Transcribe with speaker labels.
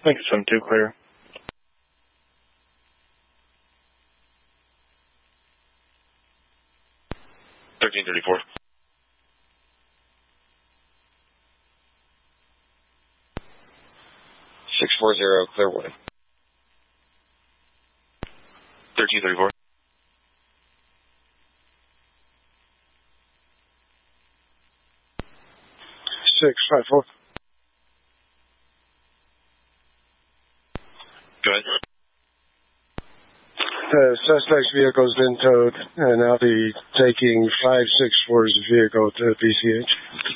Speaker 1: Lincoln 72, clear.
Speaker 2: $1334. 640, clear warning. 1334.
Speaker 3: 654.
Speaker 2: Go ahead.
Speaker 3: Suspect's vehicle has been towed, and I'll be taking 564's vehicle to PCH.